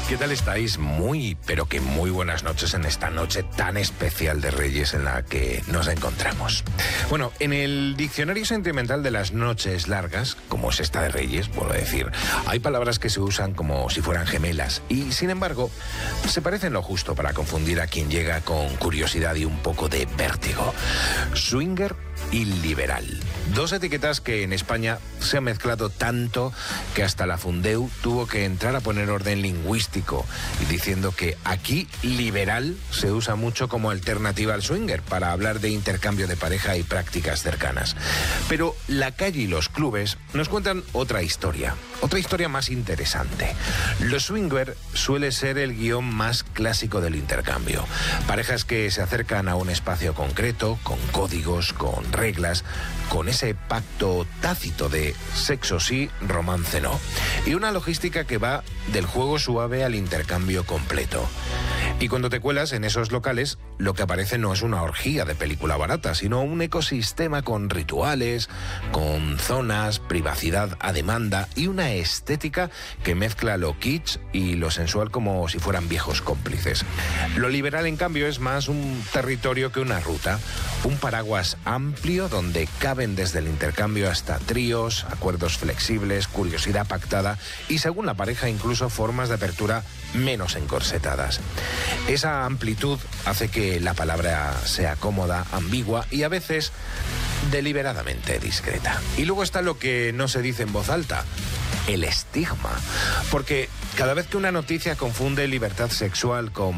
¿Qué tal estáis? Muy, pero que muy buenas noches en esta noche tan especial de Reyes en la que nos encontramos. Bueno, en el diccionario sentimental de las noches largas, como es esta de Reyes, vuelvo a decir, hay palabras que se usan como si fueran gemelas y, sin embargo, se parecen lo justo para confundir a quien llega con curiosidad y un poco de vértigo. Swinger y liberal. Dos etiquetas que en España se han mezclado tanto que hasta la Fundeu tuvo que entrar a poner orden lingüístico y diciendo que aquí liberal se usa mucho como alternativa al swinger para hablar de intercambio de pareja y prácticas cercanas. Pero la calle y los clubes nos cuentan otra historia más interesante. Los swinger suele ser el guión más clásico del intercambio. Parejas que se acercan a un espacio concreto, con códigos, con reglas, con ese pacto tácito de sexo sí, romance no. Y una logística que va del juego suave al intercambio completo. Y cuando te cuelas en esos locales, lo que aparece no es una orgía de película barata, sino un ecosistema con rituales, con zonas, privacidad a demanda y una estética que mezcla lo kitsch y lo sensual como si fueran viejos cómplices. Lo liberal, en cambio, es más un territorio que una ruta, un paraguas amplio donde caben desde el intercambio hasta tríos, acuerdos flexibles, curiosidad pactada y, según la pareja, incluso formas de apertura menos encorsetadas. Esa amplitud hace que la palabra sea cómoda, ambigua y a veces deliberadamente discreta. Y luego está lo que no se dice en voz alta: el estigma. Porque cada vez que una noticia confunde libertad sexual con